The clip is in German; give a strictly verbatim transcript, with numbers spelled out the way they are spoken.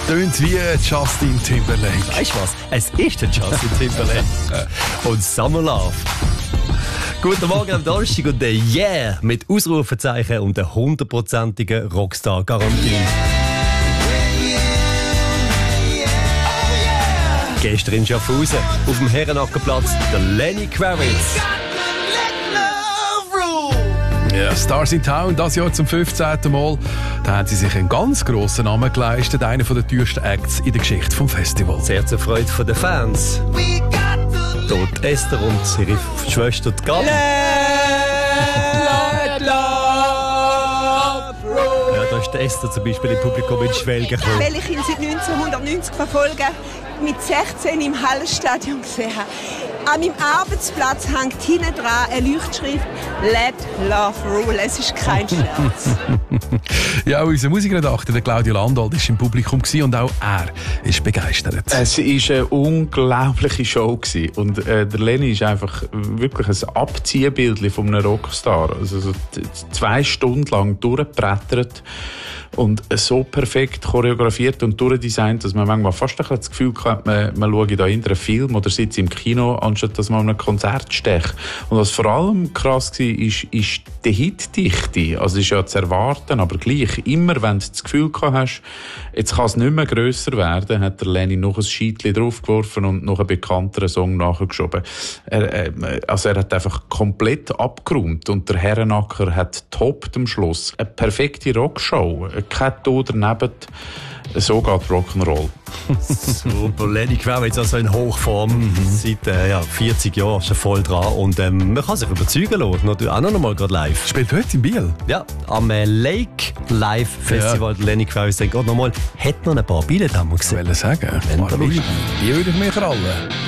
Tönt wie Justin Timberlake. Weißt du was? Es ist der Justin Timberlake. Und Summer Love. Guten Morgen am Donnerstag und der Yeah mit Ausrufezeichen und der hundertprozentigen Rockstar-Garantie. Gestern in Schaffhausen auf dem Herrenackerplatz der Lenny Kravitz. Ja, Stars in Town, das Jahr zum fünfzehnten Mal. Da haben sie sich einen ganz grossen Namen geleistet, einer der teuersten Acts in der Geschichte des Festivals. Sehr zur Freude der Fans. Dort Esther und ihre Schwester die Gabi. Ja, da ist Esther zum Beispiel im Publikum in Schwelgen gekommen. Weil ich ihn seit neunzehnhundertneunzig verfolge, mit sechzehn im Hallenstadion gesehen habe. An meinem Arbeitsplatz hängt hinten dran eine Leuchtschrift «Let Love Rule». Es ist kein Scherz. Ja, unser Musikredakteur, der Claudio Landolt, war im Publikum und auch er ist begeistert. Es war eine unglaubliche Show und äh, der Lenny ist einfach wirklich ein Abziehbild von einem Rockstar. Also so zwei Stunden lang durchgebrettert und so perfekt choreografiert und durchdesignt, dass man manchmal fast ein das Gefühl hat, man, man schaue da in einen Film oder sitzt im Kino, anstatt dass man an einem Konzert stecht. Und was vor allem krass war, ist, ist die Hitdichte. Also ist ja zu erwarten, aber gleich, immer wenn du das Gefühl gehabt hast, jetzt kann es nicht mehr grösser werden, hat der Lenny noch ein Scheitchen draufgeworfen und noch einen bekannteren Song nachgeschoben. Er, äh, also er hat einfach komplett abgeräumt und der Herrenacker hat toppt am Schluss. Eine perfekte Rockshow. Kein Ton daneben, so geht Rock'n'Roll. Super, Lenny Kravitz also in Hochform, mhm. seit äh, ja, vierzig Jahren schon voll dran und ähm, man kann sich überzeugen lassen, natürlich auch noch mal gerade live. Spielt heute in Biel? Ja, am äh, Lake Live Festival. Ja. Lenny Kravitz denkt, oh, noch mal, hätte noch ein paar Billette haben wir gesehen. Ich wollte sagen, wenn da die würde ich mir krallen.